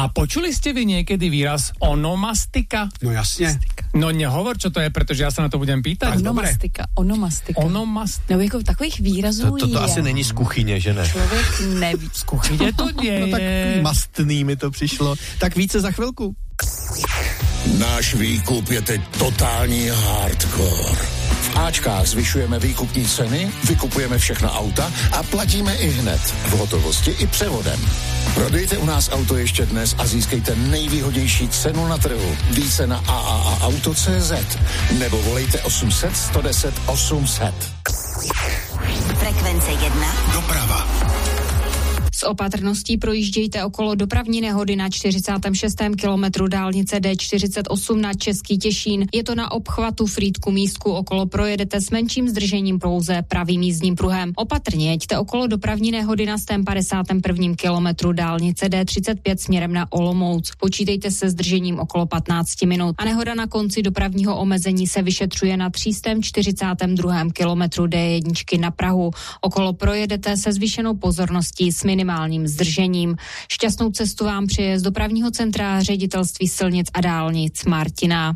A počuli ste vy niekedy výraz onomastika? No jasně. No nehovor, čo to je, protože já se na to budem pýtať. Onomastika. No jako takových výrazů to asi není z kuchyně, že ne? Člověk neví. Z kuchyně to je. No tak mastný mi to přišlo. Tak více za chvilku. Náš výkup je teď totální hardcore. V Ačkách zvyšujeme výkupní ceny, vykupujeme všechna auta a platíme i hned. V hotovosti i převodem. Prodejte u nás auto ještě dnes a získejte nejvýhodnější cenu na trhu. Více na AAAauto.cz nebo volejte 800 110 800. Frekvence 1. Doprava. S opatrností projíždějte okolo dopravní nehody na 46. kilometru dálnice D48 na Český Těšín. Je to na obchvatu Frýdku Místku, okolo projedete s menším zdržením pouze pravým jízdním pruhem. Opatrně jeďte okolo dopravní nehody na 151. kilometru dálnice D35 směrem na Olomouc. Počítejte se zdržením okolo 15 minut. A nehoda na konci dopravního omezení se vyšetřuje na 342. kilometru D1 na Prahu. Okolo projedete se zvýšenou pozorností s minimálním zdržením. Šťastnou cestu vám přeje z dopravního centra Ředitelství silnic a dálnic Martina.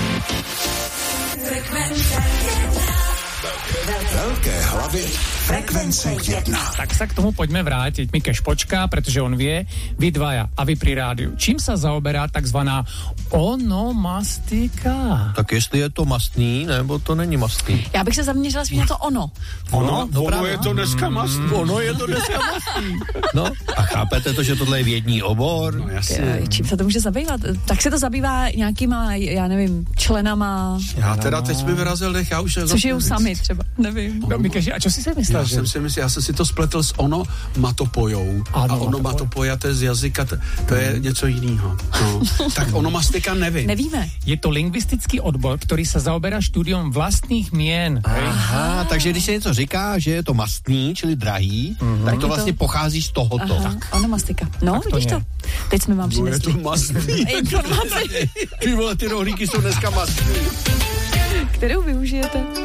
Velké hlavy. Frekvence 1. Tak sa k tomu poďme vrátiť. Mikeš počká, pretože on vie, vy dvaja a vy pri rádiu. Čím sa zaoberá takzvaná onomastika? Tak jestli je to mastný, nebo to není mastný. Já bych se zaměřila spíš na to ono. Ono je to dneska mastný. Ono je to dneska mastný. No a chápete to, že tohle je vědní obor? No jasně. Čím se to může zabývat? Tak se to zabývá nějakýma, já nevím, členama. Já teda teď mi vyrazil dech, já už... Co žijou sami třeba, nevím. No, Mikeši, a čo si myslel? Já jsem si to spletl s onomatopojou. A onomatopoja, to je z jazyka, to je něco jiného. No. Tak onomastika nevím. Nevíme. Je to lingvistický odbor, ktorý sa zaoberá štúdiom vlastných mien. Aha, takže když se něco říká, že je to mastný, čili drahý, tak to vlastně pochází z tohoto. Tak. Onomastika. No, tak vidíš to? Teď jsme vám přinesli. Je to mastný. Informace. Ty vole, ty rohlíky jsou dneska mastný. Kterou využijete?